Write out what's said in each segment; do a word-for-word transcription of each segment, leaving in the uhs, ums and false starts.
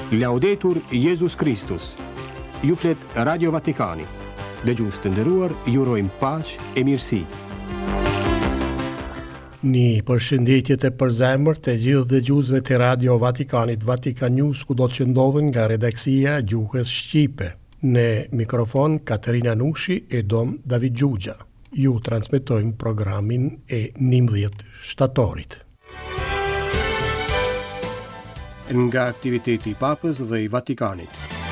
Laudetur Jesus Christus. Ju flet Radio Vatikani. Dëgjues të nderuar, ju urojmë paqë e mirësi. Një përshëndetje të përzemërt të gjithë dëgjuesve të Radio Vatikanit, Vatikan News, kudo që ndodhen nga redaksia Gjuhës Shqipe. Në mikrofon Katerina Nushi e Dom David Gjugja. Ju transmetojmë programin e njëmbëdhjetë shtatorit. Nga aktiviteti i Papës dhe i Vatikanit.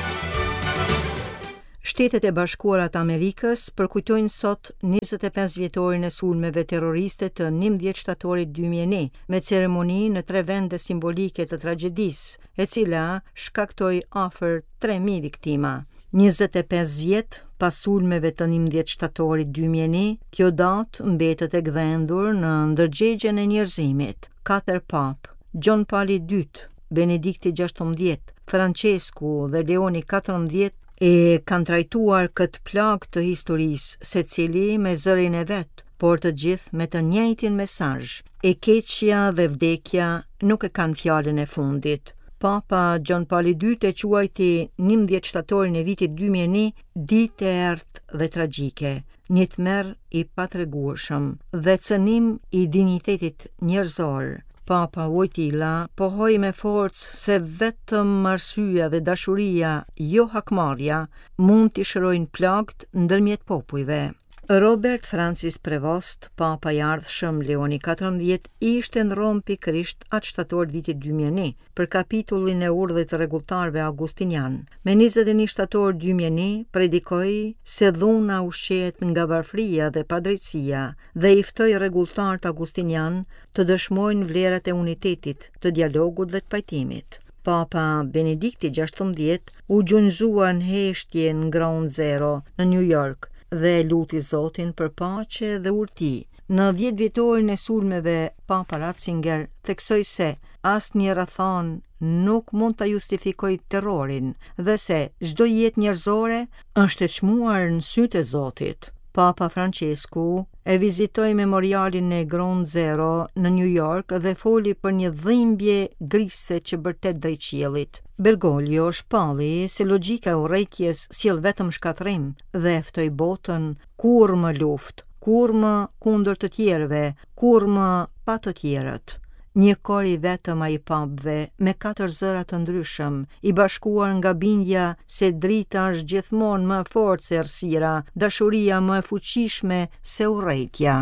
Shtetet e Bashkuara të Amerikës përkujtojnë sot njëzet e pesë vjetorin e sulmeve terroriste të njëmbëdhjetë shtatorit dy mijë e një, me ceremoni në tre vende simbolike të tragjedisë, e cila shkaktoi afër tre mijë viktima. njëzet e pesë vjet pas sulmeve të njëmbëdhjetë shtatorit dy mijë e një, kjo datë mbetet e gdhendur në ndërgjegjen e njerëzimit. Katër pap, Gjon Pali the dytë, Benedikti gjashtëmbëdhjetë, Francesku dhe Leoni katërmbëdhjetë e kanë trajtuar këtë plagë të historisë, secili me zërin e vet, por të gjithë me të njëjtin mesazh. E keqja dhe vdekja nuk e kanë fjalën e fundit. Papa Gjon Pali the dytë e quajti njëmbëdhjetë shtatorin e vitit dy mijë e një ditë e errtë dhe tragjike, një tmerr i patregueshëm dhe cënim i dinjitetit njerëzor. Papa Wojtyla pohoi me forcë se vetëm arsyeja dhe dashuria, jo hakmarrja, mund t'i shërojnë plagt ndërmjet popujve. Robert Francis Prevost, Papa i ardhshëm Leoni katërmbëdhjetë, ishte në Rom pikërisht atë shtator vitit dy mijë e një për kapitullin e urdhit të rregulltarëve augustinian. Me njëzet e një shtator dy mijë e një predikoi se dhuna ushqehet nga varfëria dhe padrejtësia dhe i ftoi rregulltarët augustinian të dëshmojnë vlerat e unitetit, të dialogut dhe të pajtimit. Papa Benedikti gjashtëmbëdhjetë u gjunjëzua në heshtje në Ground Zero në New York dhe luti Zotin për paqe dhe urti. Në dhjetë vjetorin e sulmeve, Papa Ratzinger theksoi se asnjë rrethon nuk mund ta justifikojë terrorin dhe se çdo jetë njerëzore është e çmuar në sytë e Zotit. Papa Francesku e vizitoi memorialin e Ground Zero në New York dhe foli për një dhimbje grise që bërtet drejt qiellit. Bergoglio shpalli se logjika e urrejtjes sjell vetëm shkatërrim dhe ftoi botën kur më luftë, kur më kundër të tjerëve, kur më pa të tjerët. Një kor i vetëm ai papëve, me katër zëra të ndryshëm, i bashkuar nga bindja se drita është gjithmonë më e fortë se errësira, dashuria më e fuqishme se urrejtja.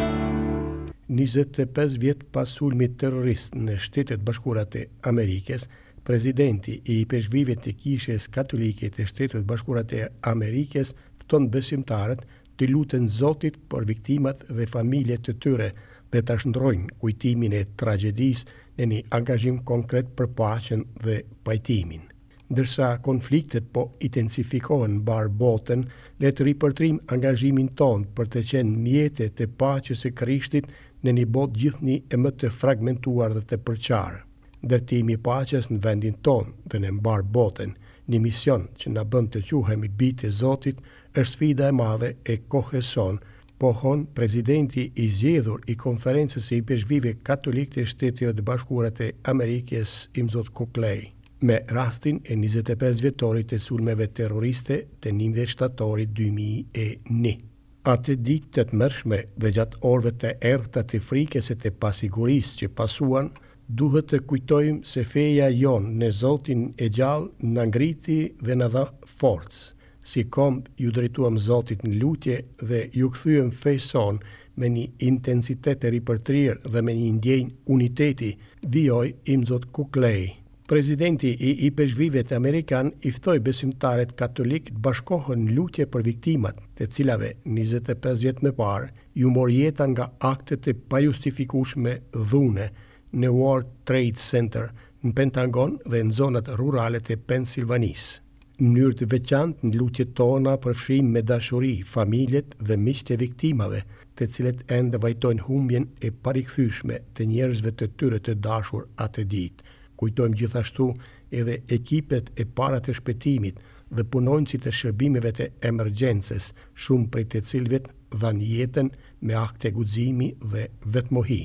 njëzet e pesë vjet pas sulmit terrorist në Shtetet Bashkuara të Amerikës, presidenti i peshqvive të Kishës Katolike të Shtetet Bashkuara të Amerikës fton besimtarët të luten Zotit për viktimat dhe familjet të tyre dhe të shndrojnë kujtimin e tragjedisë në një angazhim konkret për paqen dhe pajtimin. Ndërsa konfliktet po intensifikohen mbar botën, le të ripërtrim angazhimin ton për të qenë mjete të paqes së Krishtit në një botë gjithnjë e më të fragmentuar dhe të përqarë. Ndërtimi i paqes në vendin ton dhe në mbar botën, një mision që na bën të quhemi bijtë e Zotit, është sfida e madhe e kohës sonë, pohon presidenti i zgjedhur i konferencës së i peshqvive katolik të Shtetit Bashkuara të Amerikës, Imzot Kuklej, me rastin e njëzet e pesë vjetorit të sulmeve terroriste të njëmbëdhjetë shtatorit dy mijë e një. Atë ditë të tmerrshme dhe gjatë orëve të errëta të frikës e të pasigurisë që pasuan, duhet të kujtojmë se feja jonë në Zotin e gjallë na ngriti dhe na dha forcë. Si komb ju drejtuam Zotit në lutje dhe ju kthyem fejë son me një intensitet e ripërtrirë dhe me një ndjenjë uniteti, vijoi Imzot Kuklej. Presidenti i i peshqvive të Amerikan i ftoi besimtarët katolik të bashkohen në lutje për viktimat, të cilave njëzet e pesë vjet më parë ju mor jeta nga aktet e pajustifikueshme dhune në World Trade Center, në Pentagon dhe në zonat rurale të Pensilvanisë. Në mënyrë të veçantë në lutjet tona përfshijmë me dashuri familjet dhe miqtë e viktimave, të cilët ende vajtojnë humbjen e parikthyer të njerëzve të tyre të dashur atë ditë. Kujtojmë gjithashtu edhe ekipet e para të shpëtimit dhe punonjësit e shërbimeve të emergjencës, shumë prej të cilëve dhanë jetën me akte guximi dhe vetmohimi.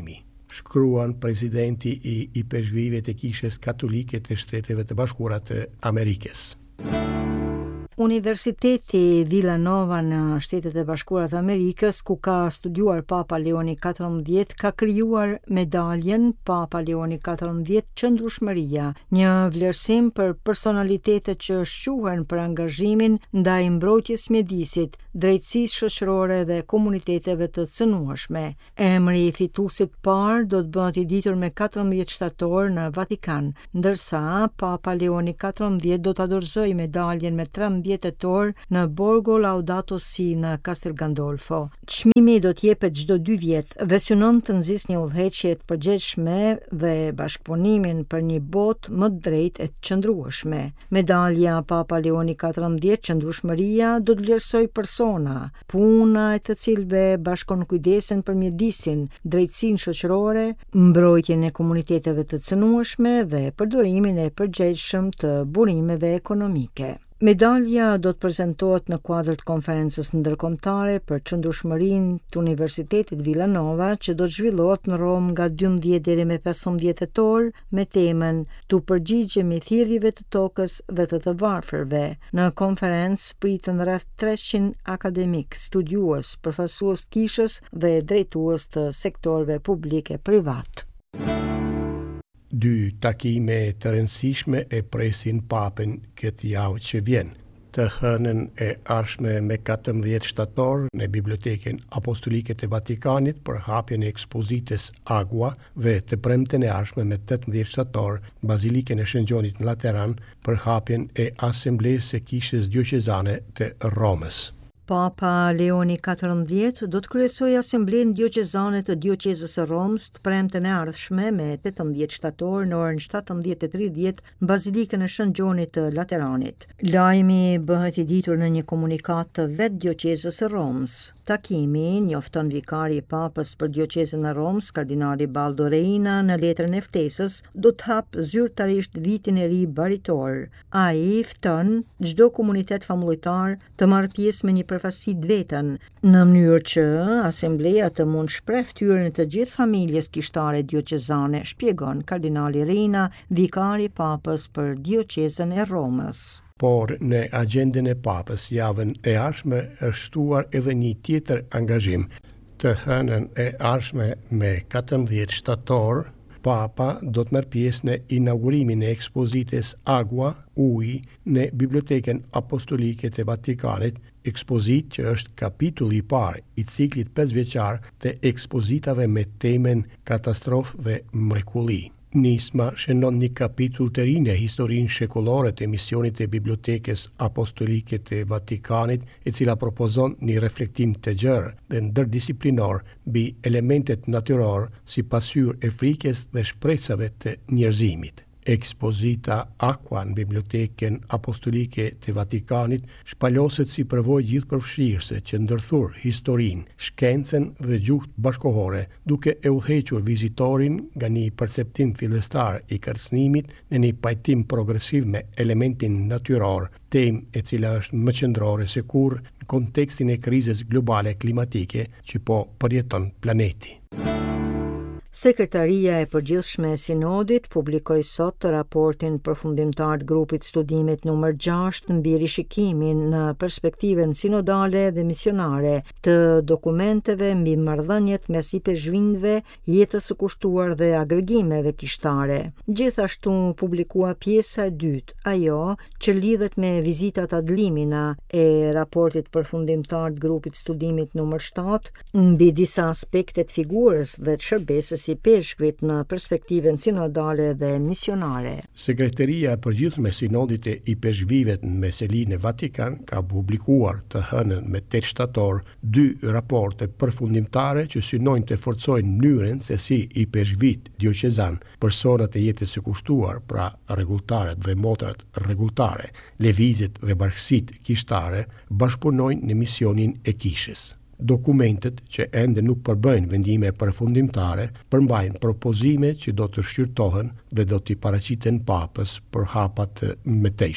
shkruan presidenti i i peshqvive të Kishës Katolike të Shteteve të Bashkuara të Amerikës. Universiteti Villanova në Shtetet e Bashkuara të Amerikës, ku ka studiuar Papa Leoni katërmbëdhjetë, ka krijuar medaljen Papa Leoni katërmbëdhjetë Qëndrueshmëria, një vlerësim për personalitetet që shquhen për angazhimin ndaj mbrojtjes mjedisit, drejtësisë shoqërore dhe komuniteteve të cënueshme. Emri i fituesit parë do të bëhet i ditur me katërmbëdhjetë shtator në Vatikan, ndërsa Papa Leoni katërmbëdhjetë do ta dorëzojë medaljen me trembëdhjetë tetor në Borgo Laudato Si në Castel Gandolfo. Çmimi do të jepet çdo dy vjet dhe synon të nxjisë një udhëheqje të përgjithshme dhe bashkëpunimin për një botë më të drejtë e të qëndrueshme. Medalja Papa Leoni katërmbëdhjetë Qëndrueshmëria do të vlerësoj persona, puna e të cilëve bashkon kujdesen për mjedisin, drejtësinë shoqërore, mbrojtjen e komuniteteve të cënueshme dhe përdorimin e përgjegjshëm të burimeve ekonomike. Medalja do të prezantohet në kuadër të konferencës ndërkombëtare për qëndrueshmërinë të Universitetit Villanova, që do të zhvillohet në Rom nga dymbëdhjetë deri me pesëmbëdhjetë tetor, me temën "Tu përgjigjemi thirrjeve të tokës dhe të të varfërve". Në konferencë pritën rreth treqind akademik, studiues, përfaqësues të kishës dhe drejtues të sektorëve publik e privat. Dy takime të rëndësishme e presin papën këtë javë që vjen. Të hënën e ardhshme me katërmbëdhjetë shtator në Bibliotekën Apostolike të Vatikanit për hapjen e ekspozitës Agua dhe të premten e ardhshme me tetëmbëdhjetë shtator në Bazilikën e Shëngjënit në Lateran për hapjen e Asamblesë së Kishës Dioqezane të Romës. Papa Leoni katërmbëdhjetë do të kryesojë Asamblenë Dioqezane të Dioqezës së Romës të premten e ardhshme me tetëmbëdhjetë shtator në orën shtatëmbëdhjetë e tridhjetë në Bazilikën e Shëngjënit të Lateranit. Lajmi bëhet i ditur në një komunikat të vetë Dioqezës së Romës. Takimi njofton vikari i Papës për Dioqezën e Romës, kardinali Baldo Reina, në letrën e ftesës, do të hapë zyrtarisht vitin e ri baritor. Ai fton çdo komunitet famullitar të marrë pjesë me një përfaqësi të vetën, në mënyrë që asambleja të mund shpreh ftyrën e të gjithë familjes kishtare dioqezane, shpjegon kardinali Reina, vikari i Papës për Dioqezën e Romës. Por në agjendën e papës javën e ardhshme është shtuar edhe një tjetër angazhim. Të hënën e ardhshme me katërmbëdhjetë shtator, Papa do të merr pjesë në inaugurimin e ekspozitës Agua, Uji, në Bibliotekën Apostolike të Vatikanit, ekspozitë që është kapitulli i parë i ciklit pesëvjeçar të ekspozitave me temën katastrofë dhe mrekulli. Nisma shënon një kapitull të ri në historinë shekullore të misionit të Bibliotekës Apostolike të Vatikanit, e cila propozon një reflektim të gjerë dhe ndërdisiplinor mbi elementet natyror si pasqyrë e frikës dhe shpresave të njerëzimit. Ekspozita Aqua në Bibliotekën Apostolike të Vatikanit shpaloset si përvojë gjithëpërfshirëse që ndërthur historinë, shkencën dhe gjuhën bashkohore, duke e udhëhequr vizitorin nga një perceptim fillestar i kërcënimit në një pajtim progresiv me elementin natyror, temë e cila është më qendrore se kurrë në kontekstin e krizës globale klimatike që po përjeton planeti. Sekretaria e Përgjithshme e Sinodit publikoi sot raportin përfundimtar të grupit studimit numër gjashtë mbi rishikimin në perspektivën sinodale dhe misionare të dokumenteve mbi marrëdhëniet mes i peshqvinjve, jetës së kushtuar dhe agregimeve kishtare. Gjithashtu publikua pjesa e dytë, ajo që lidhet me vizitat ad limina e raportit përfundimtar të grupit studimit numër shtatë mbi disa aspekte të figurës dhe të shërbesës i peshqvit në perspektivën sinodale dhe misionare. Sekretaria e Përgjithshme e Sinodit e i peshqvive në Meselinë e Vatikan ka publikuar të hënën me tetë shtator dy raporte përfundimtare që synojnë të forcojnë mënyrën se si i peshqvit dioqezan, personat e jetës së kushtuar, pra rregulltarët dhe motrat rregulltare, lëvizjet dhe bashkësitë kishtare bashkëpunojnë në misionin e kishës. Dokumentet që ende nuk përbëjnë vendime përfundimtare përmbajnë propozime që do të shqyrtohen dhe do t'i paraqiten papës për hapa të mëtejshëm.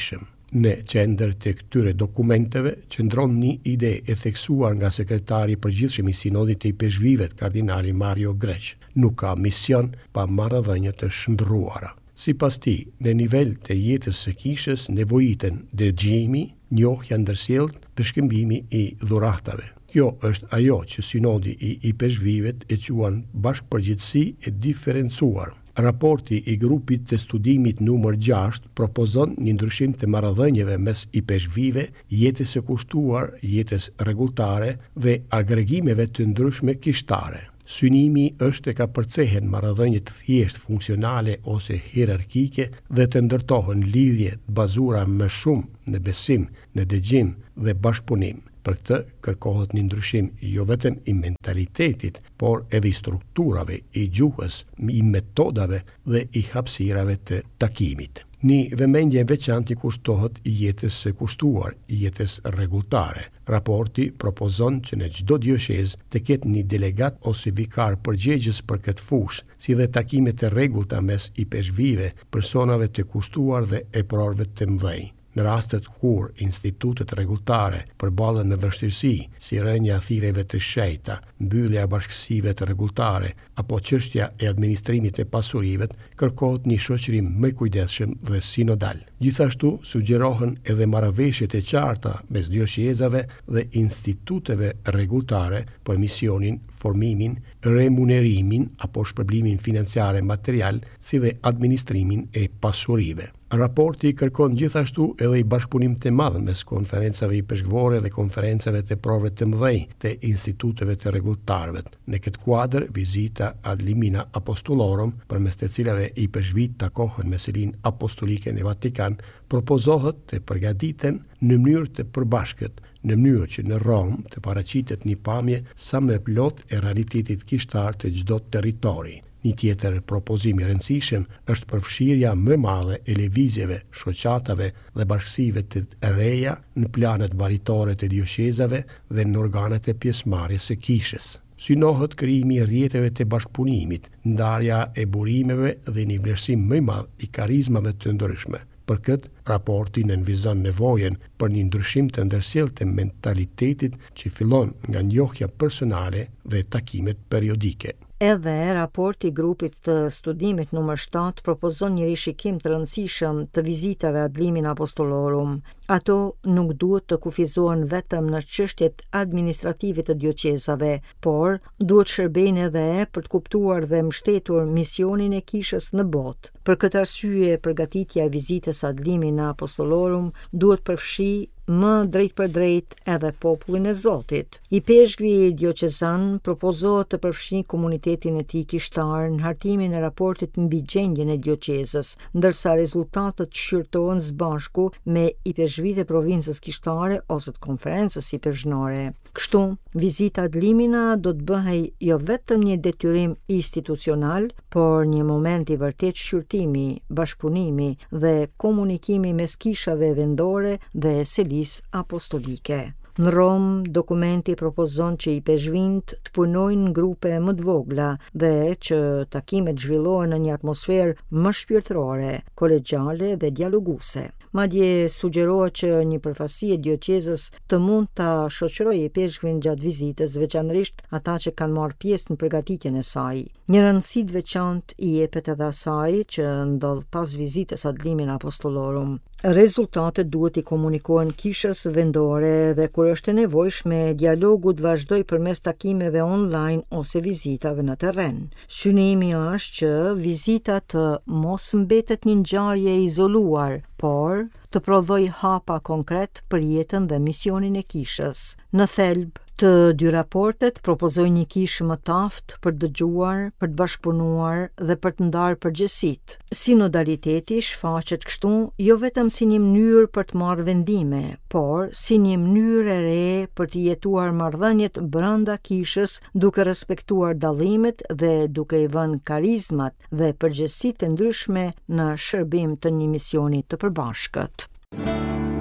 Në qendër të këtyre dokumenteve qëndron një ide e theksuar nga sekretari i përgjithshëm i Sinodit të I Peshqvive, kardinali Mario Greç. Nuk ka mision pa marrëdhënie të shndruara. Sipas tij, në nivel të jetës së kishës nevojiten dëgjimi, njohja ndërsjellët dhe shkëmbimi I dhuratave. Kjo është ajo që Sinodi I I Peshqvive e quan bashkëpërgjegjësi e diferencuar. Raporti I grupit të studimit numër gjashtë propozon një ndryshim të marrëdhënieve mes I Peshqvive, jetës së kushtuar, jetës rregulltare dhe agregimeve të ndryshme kishtare. Synimi është e ka përcehen marrëdhënie të thjesht funksionale ose hierarkike dhe të ndërtohen lidhje bazura më shumë në besim, në dëgjim dhe bashkëpunim. Për këtë kërkohet një ndryshim jo vetëm I mentalitetit, por edhe I strukturave, I gjuhës, I metodave dhe I hapësirave të takimit. Një vëmendje veçantë I kushtohet I jetës së kushtuar, I jetës rregulltare. Raporti propozon që në çdo diocezë të ketë një delegat ose vikar përgjegjës për këtë fushë, si dhe takime të rregullta mes I Peshqvive, personave të kushtuar dhe e prorëve të mëdhenj. Në rastet kur institutet rregulltare përballen me vështirësi, si rënja e thirrjeve të shenjta, mbyllja e bashkësive të rregulltare apo çështja e administrimit të pasurive, kërkohet një shoqërim më I kujdesshëm dhe sinodal. Gjithashtu sugjerohen edhe marrëveshjet e qarta mes diocezave dhe instituteve rregulltare për misionin, formimin, remunerimin apo shpërblimin financiar e material, si dhe administrimin e pasurive. Raporti kërkon gjithashtu edhe I bashkëpunim të madh mes konferencave I peshqvore dhe konferencave të provëve të mëdhenj të instituteve të rregulltarëve. Në këtë kuadër, vizita ad limina apostolorum, përmes të cilave I peshqvit takohen me Selinë apostolike në Vatikan, propozohet të përgatiten në mënyrë të përbashkët, në mënyrë që në Rom të paraqitet një pamje sa më e plot e realitetit kishtar të çdo territori. Një tjetër propozim I rëndësishëm është përfshirja më e madhe e lëvizjeve, shoqatave dhe bashkësive të reja në planet mbaritore të diocezave dhe në organet e pjesëmarrjes së kishës. Synohet krijimi I rrjeteve të bashkëpunimit, ndarja e burimeve dhe një vlerësim më I madh I karizmave të ndryshme. Për këtë, raporti nënvizon nevojën për një ndryshim të ndërsjellët të mentalitetit që fillon nga njohja personale dhe takimet periodike. Edhe raporti I grupit të studimit numër shtatë propozon një rishikim të rëndësishëm të vizitave ad limina apostolorum. Ato nuk duhet të kufizohen vetëm në çështjet administrative të diocezave, por duhet shërbejnë edhe për të kuptuar dhe mbështetur misionin e kishës në botë. Për këtë arsye, përgatitja e vizitës ad limina apostolorum duhet përfshi më drejt për drejt edhe popullin e Zotit. I peshqvi diocezan propozohet të përfshijë komunitetin e tij kishtar në hartimin e raportit mbi gjendjen e diocezës, ndërsa rezultatet shqyrtohen së bashku me I peshqvitë e provincës kishtare ose të konferencës I peshqnore. Kështu, vizita ad limina do të bëhej jo vetëm një detyrim institucional, por një moment I vërtet shqyrtimi, bashkëpunimi dhe komunikimi mes kishave vendore dhe selis apostolike. Në Rom, dokumenti propozon që I peshqvinjt të punojnë në grupe më të vogla dhe që takimet zhvillohen në një atmosferë më shpirtërore, kolegjiale dhe dialoguese. Madje sugjerohet që një përfaqësi e diocezës të mund ta shoqërojë I peshqvin gjatë vizitës, veçanërisht ata që kanë marrë pjesë në përgatitjen e saj. Një rëndësi të veçantë I jepet edhe asaj që ndodh pas vizitës ad limina apostolorum. Rezultatet duhet I komunikohen kishës vendore dhe kur është e nevojshme, dialogu të vazhdojë përmes takimeve online ose vizitave në terren. Synimi është që vizita të mos mbetet një ngjarje e izoluar, por të prodhoj hapa konkret për jetën dhe misionin e kishës. Në thelb, të dy raportet propozojnë një kishë më të aftë për të dëgjuar, për të bashkëpunuar dhe për të ndarë përgjegjësitë. Sinodaliteti shfaqet kështu jo vetëm si një mënyrë për të marrë vendime, por si një mënyrë e re për të jetuar marrëdhëniet brenda kishës, duke respektuar dallimet dhe duke I vënë karizmat dhe përgjegjësitë e ndryshme në shërbim të një misioni të përbashkët.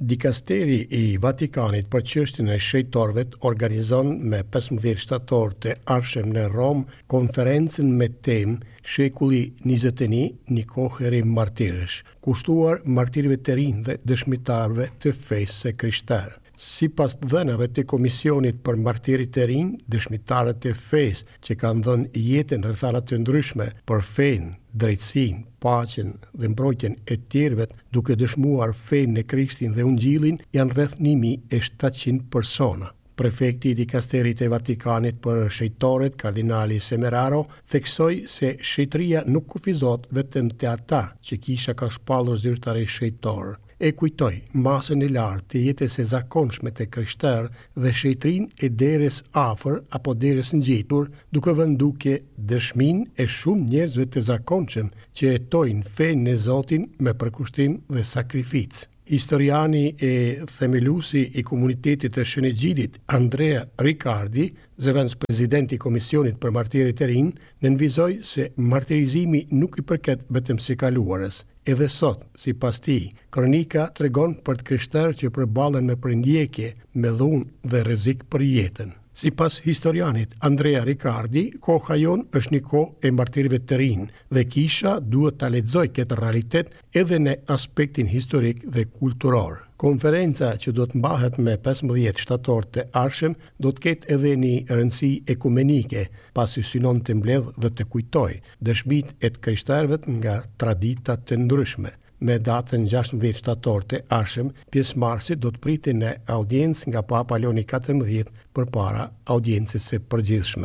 Dikasteri i Vatikanit për çështjen e shejtorëve organizon me pesëmbëdhjetë shtator të ardhshëm në Rom konferencën me temë Shekulli njëzet e një, një kohë e re martirësh, kushtuar martirëve të rinj dhe dëshmitarëve të fesë së krishterë. Sipas dhënave të Komisionit për Martirit të rinj, dëshmitarët të fesë që kanë dhënë jetën rreth ana të ndryshme për fenë, drejtësinë, paqen dhe mbrojtjen e tjerëve, duke dëshmuar fenë në Krishtin dhe Ungjillin, janë rreth një mijë e shtatëqind persona. Prefekti i Dikasterit e Vatikanit për shejtorët, kardinali Semeraro, theksoi se shejtëria nuk kufizohet vetëm te ata që kisha ka shpallur zyrtarisht shejtor, e kujtoi masën e lartë të jetës së zakonshme të krishterë dhe shejtrinë e derës afër apo derës ngjitur, duke vënë duke dëshminë e shumë njerëzve të zakonshëm që jetojnë fenë në Zotin me përkushtim dhe sakrificë. Historiani e themeluesi i komunitetit të Shënëgjidit, Andrea Riccardi, zëvendës presidenti i Komisionit për Martirjet e rinj, nënvizoi se martirizimi nuk i përket vetëm së kaluarës. Edhe sot, sipas tij, kronika tregon për të krishterë që përballen me përndjekje, me dhunë dhe rrezik për jetën. Sipas historianit Andrea Riccardi, koha jon është një kohë e martirëve të rinj dhe kisha duhet ta lexojë këtë realitet edhe në aspektin historik dhe kulturor. Konferenca që do të mbahet me pesëmbëdhjetë shtator të ardhshëm do të ketë edhe një rëndësi ekumenike, pasi synon të mbledh dhe të kujtojë dëshmitë e të krishterëve nga tradita të ndryshme. Me datën gjashtëmbëdhjetë shtator të ardhshëm, pjesëmarrësit do të pritin në audiencë nga Papa Leoni katërmbëdhjetë përpara audiencës së përgjithshme.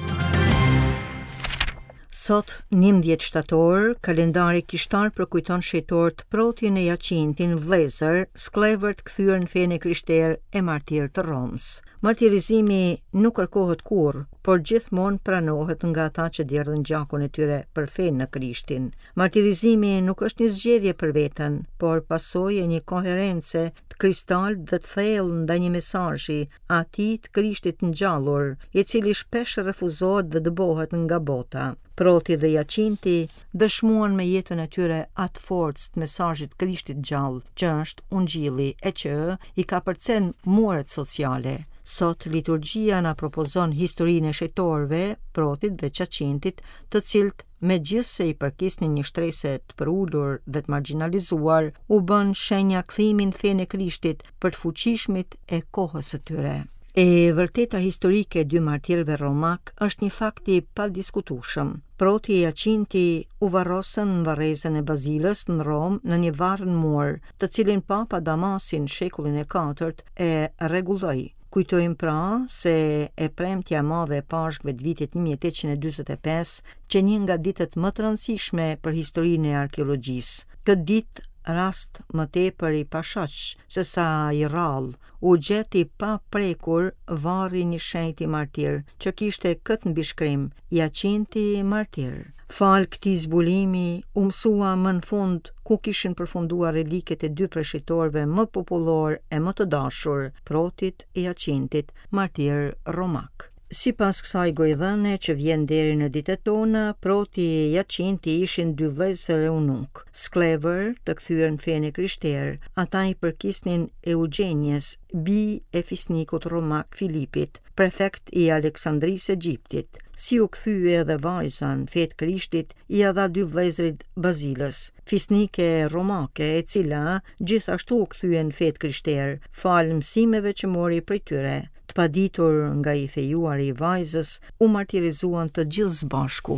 Sot, njëmbëdhjetë shtator, kalendari kishtar përkujton shejtorët Protin e Jacintin, vëllezër, sklever të kthyer në fenë krishterë e martirë të Romës. Martirizimi nuk kërkohet kurrë, por gjithmonë pranohet nga ata që derdhën gjakun e tyre për fenë në Krishtin. Martirizimi nuk është një zgjedhje për veten, por pasojë e një koherence të kristalt dhe të thellë ndaj një mesazhi, atij të Krishtit ngjallur, i cili shpesh refuzohet dhe dëbohet nga bota. Proti dhe Jacinti dëshmuan me jetën e tyre atë forcë të mesazhit të Krishtit gjallë, që është Ungjilli, e që i ka përcen muret sociale. Sot liturgjia na propozon historinë e shejtorëve, Protit dhe Jacintit, të cilët megjithse i përkisnin një shtrese të përulur dhe të marginalizuar, u bën shenja kthimin fenë e Krishtit për të fuqishmit e kohës së tyre. E vërteta historike e dy martirëve romak është një fakt i padiskutueshëm. Proti e Jacinti u varrosën në varrezën e Bazilës në Rom në një varr në mur, të cilin Papa Damasin shekullin e katërt e rregulloi. Kujtojmë pra se e premtja e madhe e Pashkëve të vitit një mijë e tetëqind e dyzet e pesë, që një nga ditët më të rëndësishme për historinë e arkeologjisë. Këtë ditë, rast më tepër i pashoq se sa i rrallë, u gjeti pa prekur varri një shenjti martir që kishte këtë mbishkrim: Jacinti martir. Fal këtij zbulimi u mësua më në fund ku kishin përfunduar reliket e dy preshejtorëve më popullor e më të dashur, Protit e Jacintit, martir romak. Sipas kësaj gojdhënie që vjen deri në ditët tona, Proti e Jacinti ishin dy vëllezër eunuk, sklever të kthyer në fenë krishterë. Ata i përkisnin Eugenies, bi e fisnikut romak Filipit, prefekt i Aleksandrisë Egjiptit. Si u kthye edhe vajza në fetë Krishtit, i dha dy vëllezërit Bazilës, fisnike romake, e cila gjithashtu u kthye në fetë krishterë, fal mësimeve që mori prej tyre. Të paditur nga i fejuari i vajzës, u martirizuan të gjithë së bashku.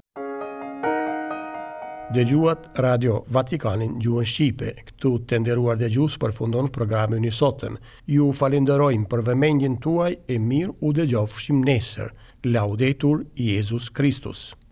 Dëgjuat Radio Vatikanin gjuhën shqipe. Këtu të nderuar dëgjues përfundon programin i sotëm. Ju falenderojmë për vëmendjen tuaj e mirë u dëgjofshim nesër. Laudetur Jesus Christus.